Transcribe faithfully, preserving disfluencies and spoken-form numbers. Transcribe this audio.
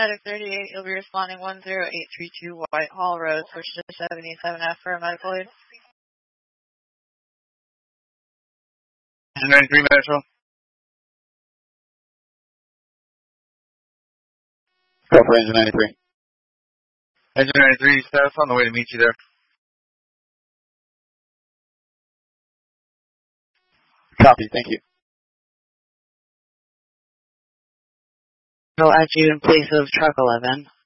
Medic thirty-eight, you'll be responding one zero eight three two Whitehall Road, switch to seventy-seven F for a medical aid. Engine ninety-three, Metro. Go for engine ninety-three. Engine ninety-three, status on the way to meet you there. Copy, thank you. I'll add you in place of truck eleven.